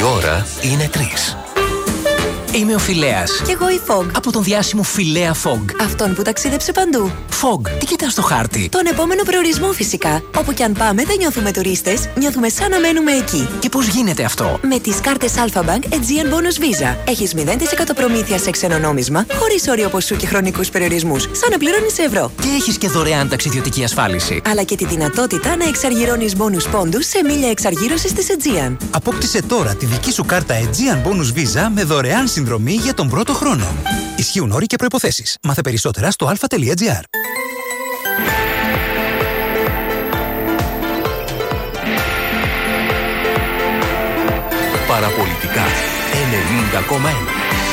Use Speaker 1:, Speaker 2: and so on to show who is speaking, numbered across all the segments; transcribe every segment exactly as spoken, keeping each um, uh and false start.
Speaker 1: ώρα είναι τρεις. Είμαι ο Φιλέας.
Speaker 2: Κι εγώ η Fog.
Speaker 1: Από τον διάσημο Φιλέα Fog.
Speaker 2: Αυτόν που ταξίδεψε παντού.
Speaker 1: Fog, τι κοιτάς στο χάρτη?
Speaker 2: Τον επόμενο προορισμό φυσικά. Όπου κι αν πάμε δεν νιώθουμε τουρίστες, νιώθουμε σαν να μένουμε εκεί.
Speaker 1: Και πώς γίνεται αυτό?
Speaker 2: Με τις κάρτες Alpha-Bank Aegean Bonus Visa. Έχεις μηδέν τοις εκατό προμήθεια σε ξένο νόμισμα, χωρίς όριο ποσού και χρονικούς περιορισμούς. Σαν να πληρώνεις σε ευρώ.
Speaker 1: Και έχεις και δωρεάν ταξιδιωτική ασφάλιση.
Speaker 2: Αλλά και τη δυνατότητα να εξαργυρώνεις bonus πόντους σε μίλια εξαργύρωσης της Aegean.
Speaker 3: Απόκτησε τώρα τη δική σου κάρτα Aegean Bonus Visa με δωρεάν συνδρομή για τον πρώτο χρόνο. Ισχύουν όροι και προϋποθέσεις. Μάθε περισσότερα στο alpha.gr.
Speaker 1: Παραπολιτικά ενενήντα κόμμα ένα.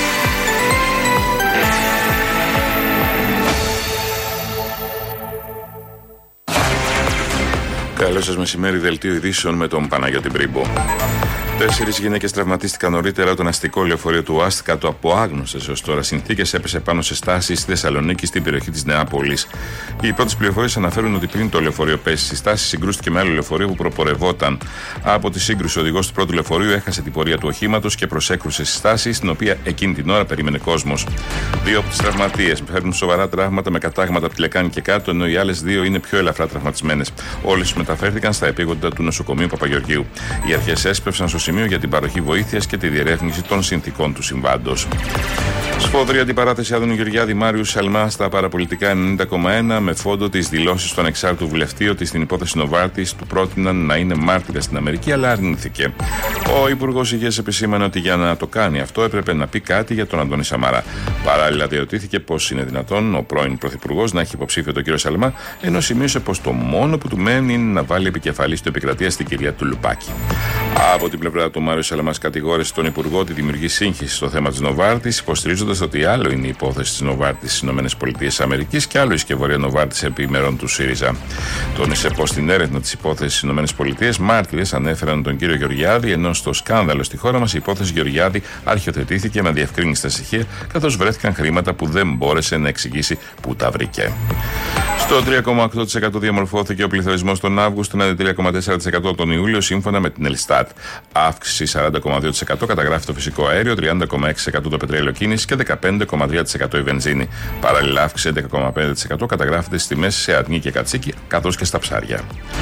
Speaker 4: Καλό σας μεσημέρι, δελτίο ειδήσεων με τον Παναγιώτη Μπρίμπο. Τέσσερις γυναίκες τραυματίστηκαν νωρίτερα όταν αστικό λεωφορείο του ΟΑΣΤ κάτω από άγνωστες έως τώρα συνθήκες έπεσε πάνω σε στάση στη Θεσσαλονίκη στην περιοχή της Νεάπολης. Οι πρώτες πληροφορίες αναφέρουν ότι πριν το λεωφορείο πέσει στη στάση συγκρούστηκε με άλλο λεωφορείο που προπορευόταν. Από τη σύγκρουση, ο οδηγός του πρώτου λεωφορείου έχασε την πορεία του οχήματος και προσέκρουσε στη στάση, στην οποία εκείνη την ώρα περίμενε κόσμος. Δύο από τις τραυματίες φέρνουν σοβαρά τραύματα με κατάγματα από τη λεκάνη και κάτω, ενώ οι άλλες δύο είναι πιο ελαφρά τραυματισμένες. Όλες μεταφέρθηκαν στα επίγοντα του νοσοκομείου Παπαγεωργίου. Οι αρχές έσπευσαν στο σημείο για την παροχή βοήθειας και τη διερεύνηση των συνθηκών του συμβάντος. Σφόδρη αντιπαράθεση Άδωνη Γεωργιάδη Μάριου Σαλμά στα παραπολιτικά ενενήντα κόμμα ένα με φόντο τις δηλώσεις του ανεξάρτητου βουλευτή ότι στην υπόθεση Νοβάρτης του πρότειναν να είναι μάρτυρα στην Αμερική, αλλά αρνήθηκε. Ο Υπουργός Υγείας επισήμανε ότι για να το κάνει αυτό έπρεπε να πει κάτι για τον Αντώνη Σαμαρά. Παράλληλα, διερωτήθηκε πώς είναι δυνατόν ο πρώην Πρωθυπουργός να έχει υποψήφιο τον κύριο Σαλμά, ενώ σημείωσε πως το μόνο που του μένει είναι να βάλει επικεφαλής του επικρατεία στην κυρία του Λουπάκη. Από την πλευρά του, Μάριο Σαλαμά κατηγόρησε τον Υπουργό ότι δημιουργεί σύγχυση στο θέμα της Νοβάρτης, υποστηρίζοντας ότι άλλο είναι η υπόθεση της Νοβάρτης στις ΗΠΑ και άλλο η σκευωρία Νοβάρτης επί ημερών του ΣΥΡΙΖΑ. Τόνισε πως στην έρευνα της υπόθεσης στις ΗΠΑ μάρτυρες ανέφεραν τον κύριο Γεωργιάδη, ενώ στο σκάνδαλο στη χώρα μας η υπόθεση Γεωργιάδη αρχιοθετήθηκε με διευκρίνηστα στοιχεία, καθώς βρέθηκαν χρήματα που δεν μπόρεσε να εξηγήσει πού τα βρήκε. Στο τρία κόμμα οκτώ τοις εκατό διαμορφώθηκε ο πληθωρισμός τον Αύγουστο, ένα τρία κόμμα τέσσερα τοις εκατό τον Ιούλιο, σύμφωνα με την Ελστάτ. Αύξηση σαράντα κόμμα δύο τοις εκατό καταγράφει το φυσικό αέριο, τριάντα κόμμα έξι τοις εκατό το πετρέλαιο κίνησης και δεκαπέντε κόμμα τρία τοις εκατό η βενζίνη. Παράλληλα, αύξηση έντεκα κόμμα πέντε τοις εκατό καταγράφεται στις τιμές σε αρνί και κατσίκι, καθώς και στα ψάρια.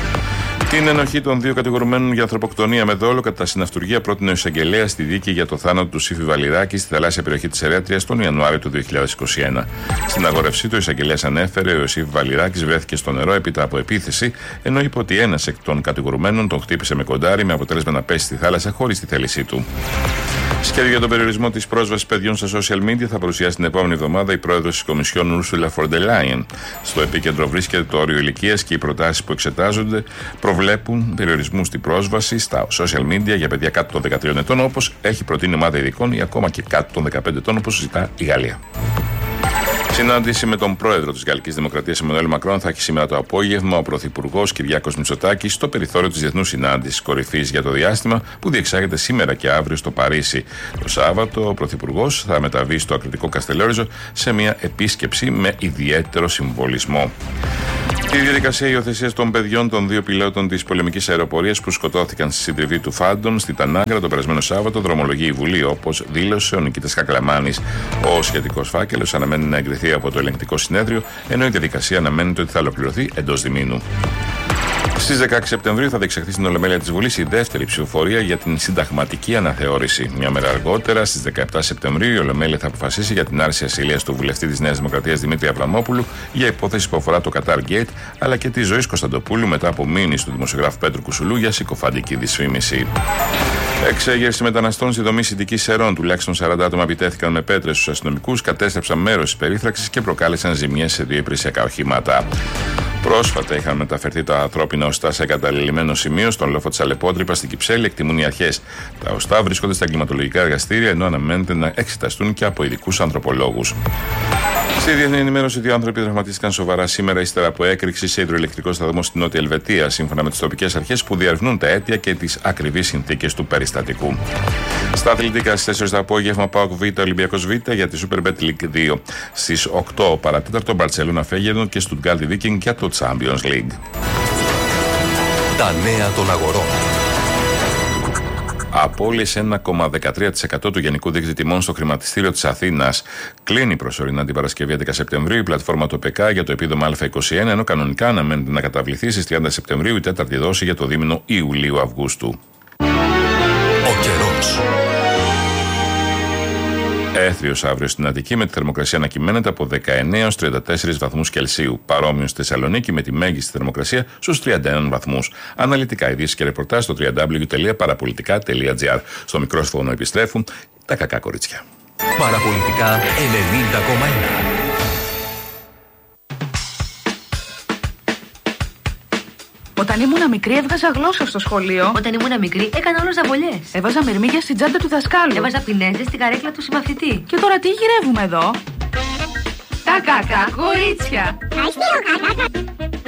Speaker 4: Την ενοχή των δύο κατηγορουμένων για ανθρωποκτονία με δόλο κατά τα συναυτουργία πρότεινε ο εισαγγελέας στη δίκη για το θάνατο του Σύφη Βαλιράκη στη θαλάσσια περιοχή της Ερέτριας τον Ιανουάριο του δύο χιλιάδες είκοσι ένα. Στην αγόρευσή του, ο εισαγγελέας ανέφερε ότι ο Σύφη Βαλιράκης βρέθηκε στο νερό έπειτα από επίθεση, ενώ είπε ότι ένας εκ των κατηγορουμένων τον χτύπησε με κοντάρι με αποτέλεσμα να πέσει στη θάλασσα χωρίς τη θέλησή του. Σχέδιο για τον περιορισμό της πρόσβασης παιδιών στα social media θα παρουσιάσει την επόμενη εβδομάδα η πρόεδρος της Κομισιόν Ursula von der Leyen. Στο επίκεντρο βρίσκεται το όριο ηλικίας και οι προτάσεις που εξετάζονται προβλέπουν περιορισμού στην πρόσβαση στα social media για παιδιά κάτω των δεκατρείων ετών, όπως έχει προτείνει η ομάδα ειδικών, ή ακόμα και κάτω των δεκαπέντε ετών, όπως ζητά η Γαλλία. Συνάντηση με τον πρόεδρο της Γαλλικής Δημοκρατίας Εμμανουέλ Μακρόν θα έχει σήμερα το απόγευμα ο πρωθυπουργός Κυριάκος Μητσοτάκης στο περιθώριο της Διεθνούς Συνάντησης Κορυφής για το διάστημα που διεξάγεται σήμερα και αύριο στο Παρίσι. Το Σάββατο ο πρωθυπουργός θα μεταβεί στο ακριτικό Καστελόριζο σε μια επίσκεψη με ιδιαίτερο συμβολισμό. Η διαδικασία υιοθεσίας των παιδιών των δύο πιλότων της πολεμικής αεροπορίας που σκοτώθηκαν στη συντριβή του Φάντον στη Τανάγκρα το περασμένο Σάββατο δρομολογεί η Βουλή, όπως δήλωσε ο Νικήτας Κακλαμάνης. Ο σχετικός φάκελος αναμένει να εγκριθεί από το ελεγκτικό συνέδριο, ενώ η διαδικασία αναμένεται ότι θα ολοκληρωθεί εντός διμήνου. Στις δεκαέξι Σεπτεμβρίου θα διεξαχθεί στην Ολομέλεια της Βουλής η δεύτερη ψηφοφορία για την συνταγματική αναθεώρηση. Μια μέρα αργότερα, στις δεκαεπτά Σεπτεμβρίου, η Ολομέλεια θα αποφασίσει για την άρση ασυλίας του βουλευτή της Νέας Δημοκρατίας Δημήτρη Αβραμόπουλου για υπόθεση που αφορά το Qatar Gate, αλλά και τη Ζωής Κωνσταντοπούλου μετά από μήνυση του δημοσιογράφου Πέτρου Κουσουλού για συκοφαντική δυσφήμιση. Εξέγερση μεταναστών στη δομή Συντικής Σερών. Τουλάχιστον σαράντα άτομα επιτέθηκαν με πέτρες στους αστυνομικούς, κατέστρεψαν μέρος της περίφραξης και προκάλεσαν ζημιές σε δύο υπηρεσιακά οχήματα. Πρόσφατα είχαν μεταφερθεί τα ανθρώπινα οστά σε εγκαταλειμμένο σημείο στον λόφο της Αλεπότρυπας στην Κυψέλη, εκτιμούν οι αρχές. Τα οστά βρίσκονται στα εγκληματολογικά εργαστήρια, ενώ αναμένεται να εξεταστούν και από ειδικούς ανθρωπολόγους. Στη διεθνή ενημέρωση, δύο άνθρωποι τραυματίστηκαν σοβαρά σήμερα ύστερα από έκρηξη σε υδροηλεκτρικό σταθμό στη Νότια Ελβετία, σύμφωνα με τις τοπικές αρχές που διερευνούν τα αίτια και τις ακριβείς συνθήκες του περιστατικού. Στα αθλητικά, στις τέσσερις το απόγευμα, ΠΑΟΚ Β, Ολυμπιακός Β για τη Superbet League δύο. Στις οκτώ παρατέταρτο, Μπαρτσελόνα Φέγερντ και Στουτγκάρδι Βίκινγκ για το Champions League.
Speaker 1: Τα νέα των αγορών.
Speaker 4: Απώλειες ένα κόμμα δεκατρία τοις εκατό του γενικού δείκτη τιμών στο χρηματιστήριο της Αθήνας. Κλείνει προσωρινά την Παρασκευή έντεκα Σεπτεμβρίου η πλατφόρμα του ΟΠΕΚΑ για το επίδομα Α είκοσι ένα, ενώ κανονικά αναμένεται να καταβληθεί στις τριάντα Σεπτεμβρίου η τέταρτη δόση για το δίμηνο Ιουλίου-Αυγούστου.
Speaker 1: Ο καιρός.
Speaker 4: Έθριος αύριο στην Αττική, με τη θερμοκρασία να κυμαίνεται από δεκαεννέα έως τριάντα τέσσερις βαθμούς Κελσίου. Παρόμοιο στη Θεσσαλονίκη, με τη μέγιστη θερμοκρασία στους τριάντα ένα βαθμούς. Αναλυτικά ειδήσεις και ρεπορτάζ στο double-u double-u double-u τελεία παραπολιτικά τελεία τζι άρ. Στο μικρόφωνο επιστρέφουν τα κακά κορίτσια.
Speaker 1: Παραπολιτικά ενενήντα κόμμα ένα.
Speaker 5: Όταν ήμουνα μικρή έβγαζα γλώσσα στο σχολείο.
Speaker 6: Όταν ήμουνα μικρή έκανα όλες ζαμπολιές.
Speaker 5: Έβαζα μυρμήγκια στην τσάντα του δασκάλου.
Speaker 6: Έβαζα πινέζες στην καρέκλα του συμμαθητή.
Speaker 5: Και τώρα τι γυρεύουμε εδώ? Τα κακά κορίτσια.